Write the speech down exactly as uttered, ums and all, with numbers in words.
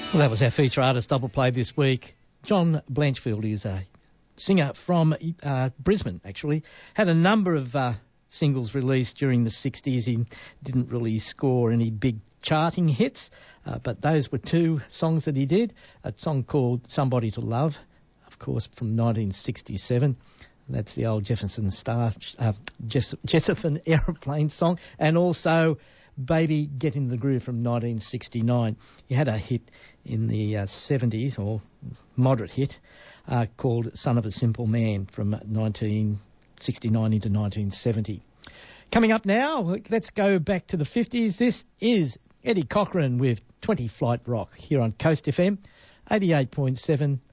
Well, that was our feature artist double play this week. John Blanchfield is a singer from uh, Brisbane, actually. Had a number of uh, singles released during the sixties. He didn't really score any big charting hits, uh, but those were two songs that he did. A song called Somebody to Love, of course, from nineteen sixty-seven. That's the old Jefferson Star, uh, Jess- Jessophin Aeroplane song. And also Baby Get in the Groove from nineteen sixty-nine. He had a hit in the uh, seventies, or moderate hit, uh, called Son of a Simple Man from nineteen sixty-nine into nineteen seventy. Coming up now, let's go back to the fifties. This is Eddie Cochran with twenty Flight Rock here on Coast F M, eighty-eight point seven